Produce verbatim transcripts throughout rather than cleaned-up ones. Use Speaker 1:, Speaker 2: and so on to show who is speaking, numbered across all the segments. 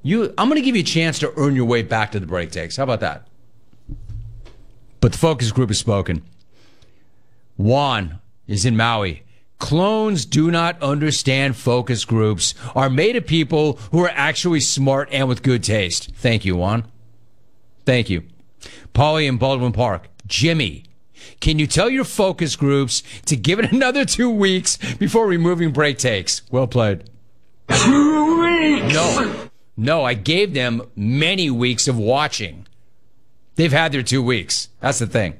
Speaker 1: You, I'm going to give you a chance to earn your way back to the break takes. How about that? But the focus group has spoken. Juan is in Maui. Clones do not understand focus groups are made of people who are actually smart and with good taste. Thank you, Juan. Thank you. Paulie in Baldwin Park. Jimmy, can you tell your focus groups to give it another two weeks before removing break takes? Well played.
Speaker 2: Two weeks!
Speaker 1: No. No, I gave them many weeks of watching. They've had their two weeks. That's the thing.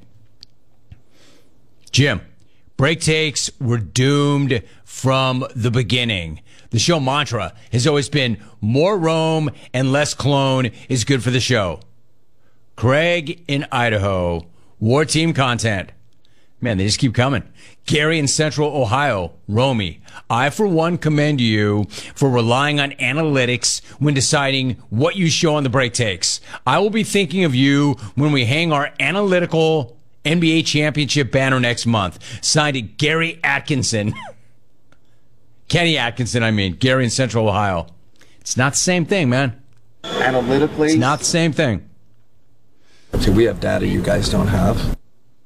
Speaker 1: Jim, break takes were doomed from the beginning. The show mantra has always been more Rome and less clone is good for the show. Craig in Idaho, War Team content. Man, they just keep coming. Gary in Central Ohio, Romy, I for one commend you for relying on analytics when deciding what you show on the break takes. I will be thinking of you when we hang our analytical N B A championship banner next month. Signed to Gary Atkinson. Kenny Atkinson, I mean. Gary in Central Ohio. It's not the same thing, man.
Speaker 3: Analytically?
Speaker 1: It's not the same thing.
Speaker 3: So we have data you guys don't have.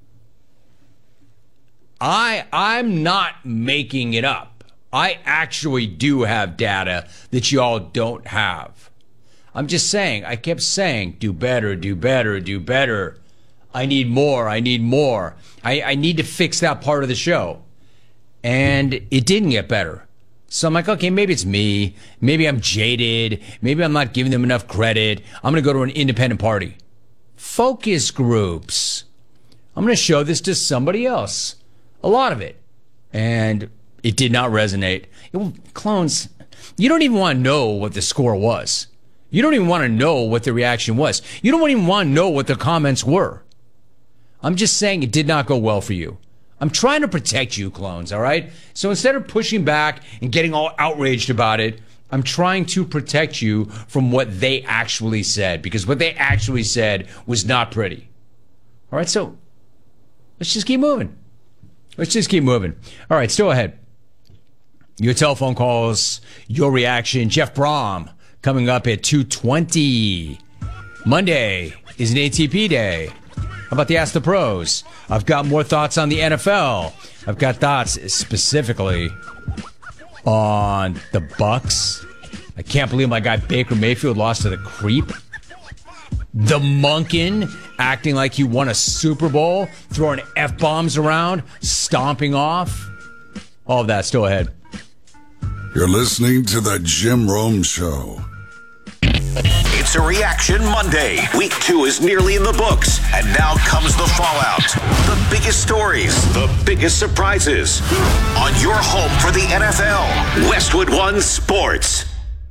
Speaker 1: I, I'm not making it up. I actually do have data that y'all don't have. I'm just saying, I kept saying, do better, do better, do better. I need more, I need more. I, I need to fix that part of the show. And it didn't get better. So I'm like, okay, maybe it's me. Maybe I'm jaded. Maybe I'm not giving them enough credit. I'm going to go to an independent party. Focus groups. I'm going to show this to somebody else. A lot of it. And it did not resonate. It, clones, you don't even want to know what the score was. You don't even want to know what the reaction was. You don't even want to know what the comments were. I'm just saying it did not go well for you. I'm trying to protect you, clones, all right? So instead of pushing back and getting all outraged about it, I'm trying to protect you from what they actually said, because what they actually said was not pretty. All right, so let's just keep moving. Let's just keep moving. All right, still ahead. Your telephone calls, your reaction. Jeff Brom coming up at two twenty. Monday is an A T P day. How about the Ask the Pros? I've got more thoughts on the N F L. I've got thoughts specifically on the Bucks. I can't believe my guy Baker Mayfield lost to the creep. The Monken acting like he won a Super Bowl, throwing F-bombs around, stomping off. All of that still ahead.
Speaker 4: You're listening to the Jim Rome Show.
Speaker 5: It's a Reaction Monday. Week two is nearly in the books, and now comes the fallout. The biggest stories, the biggest surprises. On your home for the N F L, Westwood One Sports.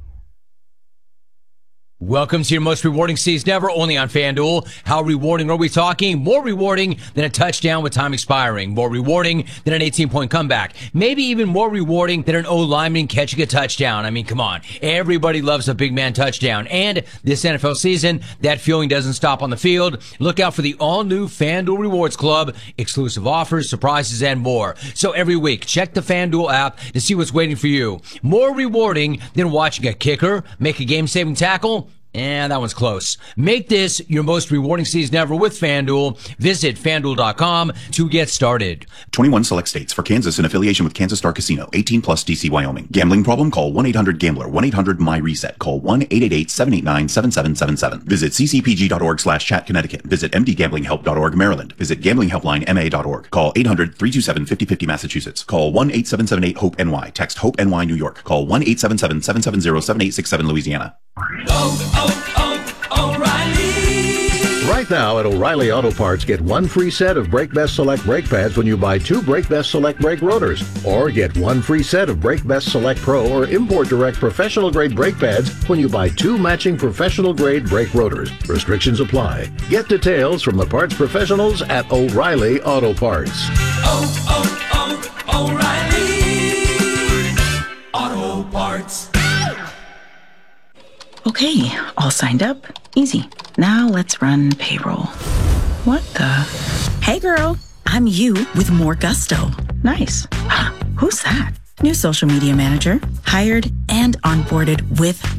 Speaker 1: Welcome to your most rewarding season ever, only on FanDuel. How rewarding are we talking? More rewarding than a touchdown with time expiring. More rewarding than an eighteen-point comeback. Maybe even more rewarding than an O-lineman catching a touchdown. I mean, come on. Everybody loves a big man touchdown. And this N F L season, that feeling doesn't stop on the field. Look out for the all-new FanDuel Rewards Club. Exclusive offers, surprises, and more. So every week, check the FanDuel app to see what's waiting for you. More rewarding than watching a kicker make a game-saving tackle. And that one's close. Make this your most rewarding season ever with FanDuel. Visit FanDuel dot com to get started.
Speaker 6: twenty-one select states. For Kansas in affiliation with Kansas Star Casino. eighteen plus D C Wyoming. Gambling problem? Call one eight hundred gambler. one eight hundred my reset. Call one eight eight eight seven eight nine seven seven seven seven. Visit ccpg.org slash chat Connecticut. Visit m d gambling help dot org Maryland. Visit gambling helpline m a dot org. Call eight hundred three two seven five zero five zero Massachusetts. Call one eight seven seven eight hope N Y. Text HOPE N Y New York. Call one eight seven seven seven seven zero seven eight six seven Louisiana.
Speaker 2: Oh, oh, oh, O'Reilly.
Speaker 7: Right now at O'Reilly Auto Parts, get one free set of Brake Best Select brake pads when you buy two Brake Best Select brake rotors. Or get one free set of Brake Best Select Pro or Import Direct professional grade brake pads when you buy two matching professional grade brake rotors. Restrictions apply. Get details from the parts professionals at O'Reilly Auto Parts.
Speaker 2: Oh, oh, oh, O'Reilly Auto Parts.
Speaker 8: Okay, all signed up. Easy. Now let's run payroll. What the? Hey girl, I'm you with more gusto. Nice. Huh, who's that? New social media manager. Hired and onboarded with